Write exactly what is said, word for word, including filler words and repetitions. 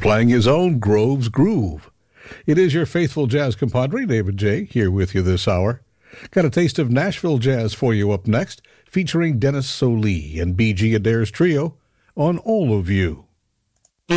playing his own Grove's Groove. It is your faithful jazz compadre, David J., here with you this hour. Got a taste of Nashville jazz for you up next, featuring Dennis Solie and B G Adair's trio on All of You.